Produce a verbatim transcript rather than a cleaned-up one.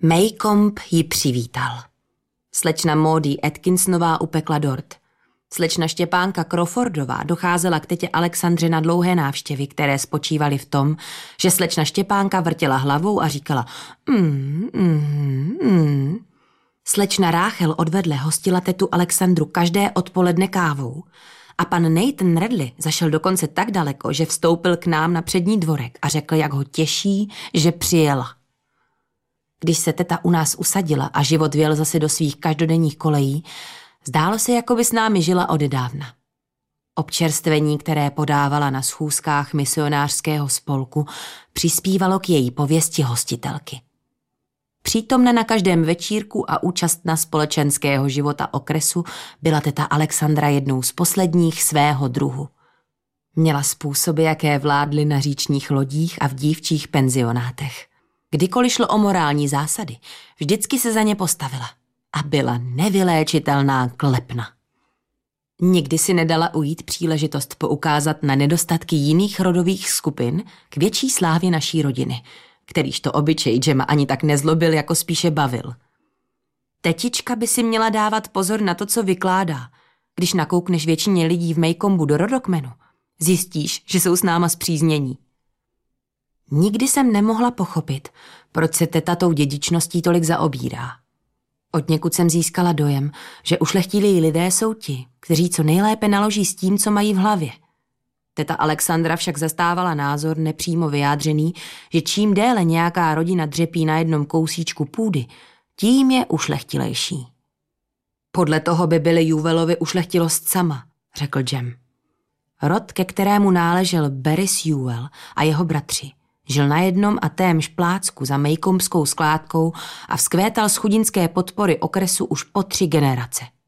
Maycomb ji přivítal. Slečna Maudie Atkinsonová upekla dort. Slečna Štěpánka Crawfordová docházela k tetě Alexandře na dlouhé návštěvy, které spočívaly v tom, že slečna Štěpánka vrtěla hlavou a říkala mm, mm, mm. Slečna Ráchel odvedle hostila tetu Alexandru každé odpoledne kávou a pan Nathan Radley zašel dokonce tak daleko, že vstoupil k nám na přední dvorek a řekl, jak ho těší, že přijela. Když se teta u nás usadila a život vjel zase do svých každodenních kolejí, zdálo se, jako by s námi žila odedávna. Občerstvení, které podávala na schůzkách misionářského spolku, přispívalo k její pověsti hostitelky. Přítomna na každém večírku a účastna společenského života okresu byla teta Alexandra jednou z posledních svého druhu. Měla způsoby, jaké vládly na říčních lodích a v dívčích penzionátech. Kdykoliv šlo o morální zásady, vždycky se za ně postavila a byla nevyléčitelná klepna. Nikdy si nedala ujít příležitost poukázat na nedostatky jiných rodových skupin k větší slávě naší rodiny, kterýž to obyčej Jema ani tak nezlobil, jako spíše bavil. Tetička by si měla dávat pozor na to, co vykládá. Když nakoukneš většině lidí v Maycombu do rodokmenu, zjistíš, že jsou s náma spříznění. Nikdy jsem nemohla pochopit, proč se teta tou dědičností tolik zaobírá. Odněkud jsem získala dojem, že ušlechtilí lidé jsou ti, kteří co nejlépe naloží s tím, co mají v hlavě. Teta Alexandra však zastávala názor nepřímo vyjádřený, že čím déle nějaká rodina dřepí na jednom kousíčku půdy, tím je ušlechtilejší. Podle toho by byly Juvelovi ušlechtilost sama, řekl Jem. Rod, ke kterému náležel Barris Jewell a jeho bratři, žil na jednom a témž plácku za Maycombskou skládkou a vzkvétal z chudinské podpory okresu už po tři generace.